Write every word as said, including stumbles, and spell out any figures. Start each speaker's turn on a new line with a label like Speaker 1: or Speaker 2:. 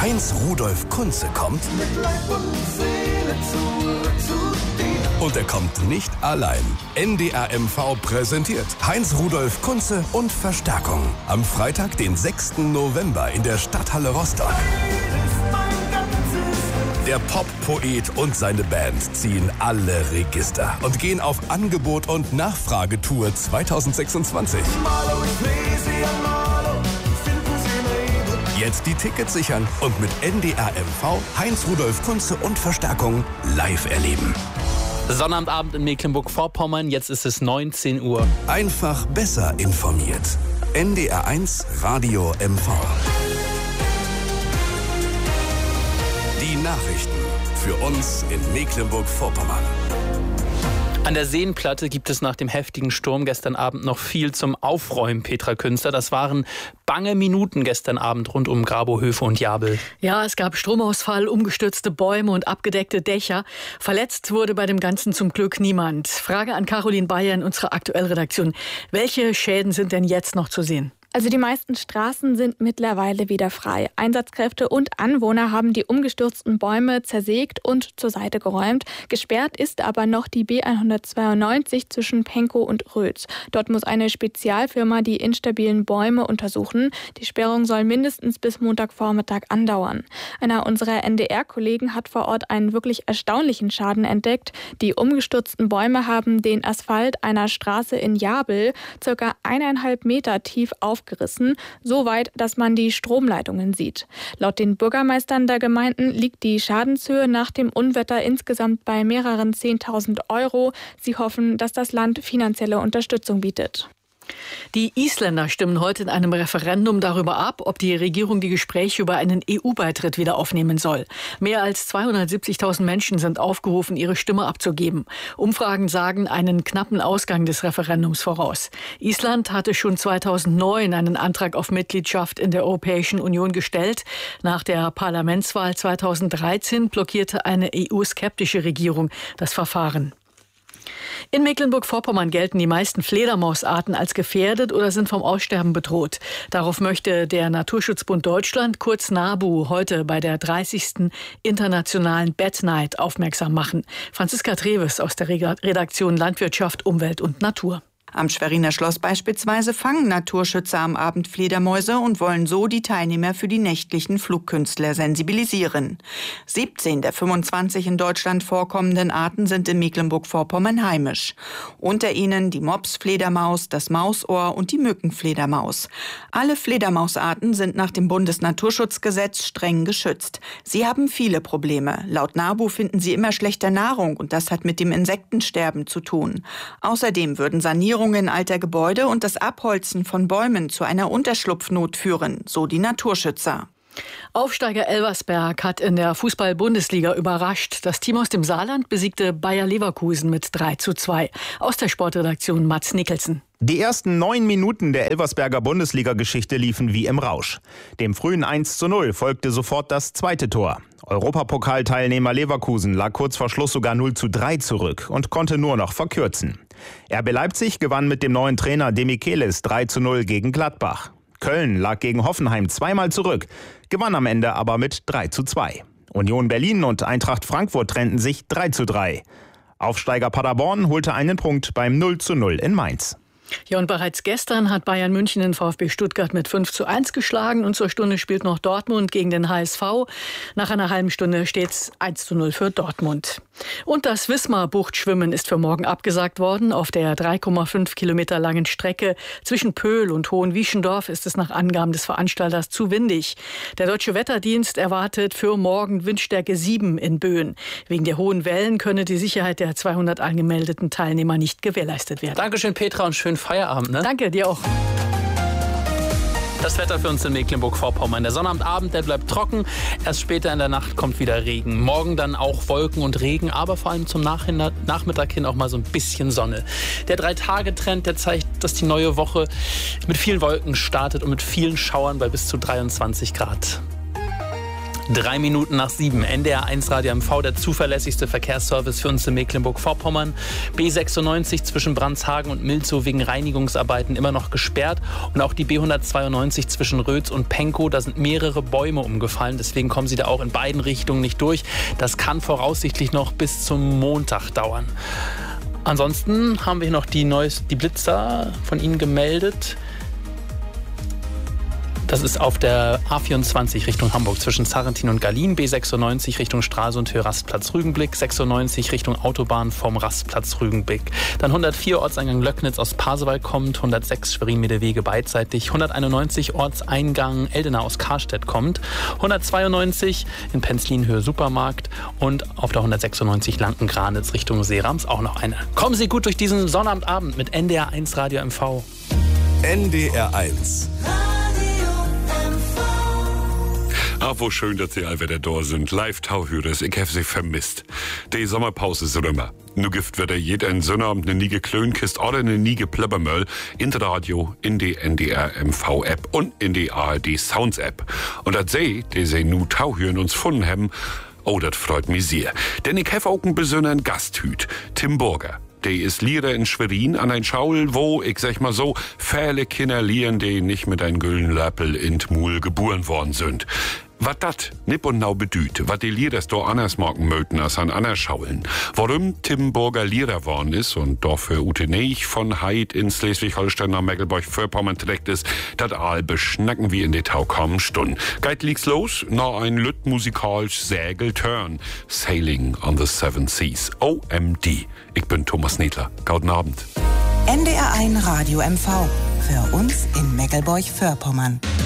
Speaker 1: Heinz Rudolf Kunze kommt.
Speaker 2: Mit Leib und Seele zurück zu dir.
Speaker 1: Und er kommt nicht allein. N D R M V präsentiert Heinz Rudolf Kunze und Verstärkung. Am Freitag, den sechsten November in der Stadthalle Rostock. Der Pop-Poet und seine Band ziehen alle Register und gehen auf Angebot- und Nachfragetour zweitausendsechsundzwanzig. Jetzt die Tickets sichern und mit N D R M V Heinz Rudolf Kunze und Verstärkung live erleben.
Speaker 3: Sonnabendabend in Mecklenburg-Vorpommern, jetzt ist es neunzehn Uhr.
Speaker 1: Einfach besser informiert. N D R eins Radio M V. Die Nachrichten für uns in Mecklenburg-Vorpommern.
Speaker 3: An der Seenplatte gibt es nach dem heftigen Sturm gestern Abend noch viel zum Aufräumen, Petra Künster. Das waren bange Minuten gestern Abend rund um Grabow-Höfe und Jabel.
Speaker 4: Ja, es gab Stromausfall, umgestürzte Bäume und abgedeckte Dächer. Verletzt wurde bei dem Ganzen zum Glück niemand. Frage an Caroline Bayer in unserer Aktuellredaktion. Welche Schäden sind denn jetzt noch zu sehen?
Speaker 5: Also die meisten Straßen sind mittlerweile wieder frei. Einsatzkräfte und Anwohner haben die umgestürzten Bäume zersägt und zur Seite geräumt. Gesperrt ist aber noch die B hundertzweiundneunzig zwischen Penkow und Rötz. Dort muss eine Spezialfirma die instabilen Bäume untersuchen. Die Sperrung soll mindestens bis Montagvormittag andauern. Einer unserer N D R-Kollegen hat vor Ort einen wirklich erstaunlichen Schaden entdeckt. Die umgestürzten Bäume haben den Asphalt einer Straße in Jabel circa eineinhalb Meter tief aufgerissen. So weit, dass man die Stromleitungen sieht. Laut den Bürgermeistern der Gemeinden liegt die Schadenshöhe nach dem Unwetter insgesamt bei mehreren zehntausend Euro. Sie hoffen, dass das Land finanzielle Unterstützung bietet.
Speaker 4: Die Isländer stimmen heute in einem Referendum darüber ab, ob die Regierung die Gespräche über einen E U-Beitritt wieder aufnehmen soll. Mehr als zweihundertsiebzigtausend Menschen sind aufgerufen, ihre Stimme abzugeben. Umfragen sagen einen knappen Ausgang des Referendums voraus. Island hatte schon zweitausendneun einen Antrag auf Mitgliedschaft in der Europäischen Union gestellt. Nach der Parlamentswahl zweitausenddreizehn blockierte eine E U-skeptische Regierung das Verfahren. In Mecklenburg-Vorpommern gelten die meisten Fledermausarten als gefährdet oder sind vom Aussterben bedroht. Darauf möchte der Naturschutzbund Deutschland, kurz NABU, heute bei der dreißigsten Internationalen Bat Night aufmerksam machen. Franziska Treves aus der Redaktion Landwirtschaft, Umwelt und Natur.
Speaker 6: Am Schweriner Schloss beispielsweise fangen Naturschützer am Abend Fledermäuse und wollen so die Teilnehmer für die nächtlichen Flugkünstler sensibilisieren. siebzehn der fünfundzwanzig in Deutschland vorkommenden Arten sind in Mecklenburg-Vorpommern heimisch. Unter ihnen die Mops-Fledermaus, das Mausohr und die Mückenfledermaus. Alle Fledermausarten sind nach dem Bundesnaturschutzgesetz streng geschützt. Sie haben viele Probleme. Laut NABU finden sie immer schlechter Nahrung und das hat mit dem Insektensterben zu tun. Außerdem würden Sanierungen in alter Gebäude und das Abholzen von Bäumen zu einer Unterschlupfnot führen, so die Naturschützer.
Speaker 4: Aufsteiger Elversberg hat in der Fußball-Bundesliga überrascht. Das Team aus dem Saarland besiegte Bayer Leverkusen mit drei zu zwei. Aus der Sportredaktion Mats Nicholson.
Speaker 7: Die ersten neun Minuten der Elversberger Bundesliga-Geschichte liefen wie im Rausch. Dem frühen eins zu null folgte sofort das zweite Tor. Europapokalteilnehmer Leverkusen lag kurz vor Schluss sogar null zu drei zurück und konnte nur noch verkürzen. R B Leipzig gewann mit dem neuen Trainer Demichelis drei zu null gegen Gladbach. Köln lag gegen Hoffenheim zweimal zurück, gewann am Ende aber mit drei zu zwei. Union Berlin und Eintracht Frankfurt trennten sich drei zu drei. Aufsteiger Paderborn holte einen Punkt beim null zu null in Mainz.
Speaker 4: Ja, und bereits gestern hat Bayern München den VfB Stuttgart mit fünf zu eins geschlagen und zur Stunde spielt noch Dortmund gegen den H S V. Nach einer halben Stunde steht es eins zu null für Dortmund. Und das Wismar-Buchtschwimmen ist für morgen abgesagt worden. Auf der drei Komma fünf Kilometer langen Strecke zwischen Pöhl und Hohenwieschendorf ist es nach Angaben des Veranstalters zu windig. Der Deutsche Wetterdienst erwartet für morgen Windstärke sieben in Böen. Wegen der hohen Wellen könne die Sicherheit der zweihundert angemeldeten Teilnehmer nicht gewährleistet werden.
Speaker 3: Dankeschön, Petra, und schönen Feierabend. Ne?
Speaker 4: Danke, dir auch.
Speaker 3: Das Wetter für uns in Mecklenburg-Vorpommern. Der Sonnabendabend, der bleibt trocken. Erst später in der Nacht kommt wieder Regen. Morgen dann auch Wolken und Regen, aber vor allem zum Nachmittag hin auch mal so ein bisschen Sonne. Der Drei-Tage-Trend, der zeigt, dass die neue Woche mit vielen Wolken startet und mit vielen Schauern bei bis zu dreiundzwanzig Grad. Drei Minuten nach sieben. N D R eins Radio M V, der zuverlässigste Verkehrsservice für uns in Mecklenburg-Vorpommern. B sechsundneunzig zwischen Brandshagen und Milzow wegen Reinigungsarbeiten immer noch gesperrt. Und auch die B hundertzweiundneunzig zwischen Rötz und Penkow. Da sind mehrere Bäume umgefallen. Deswegen kommen Sie da auch in beiden Richtungen nicht durch. Das kann voraussichtlich noch bis zum Montag dauern. Ansonsten haben wir hier noch die, Neues, die Blitzer von Ihnen gemeldet. Das ist auf der A vierundzwanzig Richtung Hamburg zwischen Sarrentin und Gallien, B sechsundneunzig Richtung Stralsund, Höhe Rastplatz Rügenblick, sechsundneunzig Richtung Autobahn vom Rastplatz Rügenblick. Dann hundertvier Ortseingang Löcknitz aus Pasewalk kommt, hundertsechs Schwerin-Medewege beidseitig, hunderteinundneunzig Ortseingang Eldena aus Karstedt kommt, hundertzweiundneunzig in Penzlin Höhe Supermarkt und auf der hundertsechsundneunzig Lanken-Granitz Richtung Seerams auch noch eine. Kommen Sie gut durch diesen Sonnabendabend mit N D R eins Radio M V.
Speaker 1: N D R eins.
Speaker 8: Ah, wo schön, dass Sie all wieder da sind. Live-Tauhörers, ich habe Sie vermisst. Die Sommerpause ist immer. Nu gibt wieder jeden Sonnabend eine nie Klönkist oder eine nie Plöbbermöll in der Radio, in die N D R M V-App und in die A R D Sounds-App. Und das Sie, die Sie nu Tauhören uns gefunden haben, oh, das freut mich sehr. Denn ich habe auch einen besonderen Gasthüt, Tim Burger. Der ist Lehrer in Schwerin an ein Schaul, wo, ich sag mal so, viele Kinder lieren, die nicht mit einem gülden Löppel in Tmul geboren worden sind. Was dat nipp und nau bedüht, wat die Lieders do anders machen möten als an anders Schaulen. Warum Tim Burger Lehrer worden ist und dafür Ute Neich von Heid in Schleswig-Holstein nach Mecklenburg-Vorpommern trägt ist, dat all beschnacken wie in die Tau kommen Stunden. Geit liegt's los, na ein lütt musikalisch Sägelturn. Sailing on the Seven Seas. O M D. Ich bin Thomas Niedler. Guten Abend.
Speaker 9: N D R eins Radio M V. Für uns in Mecklenburg-Vorpommern.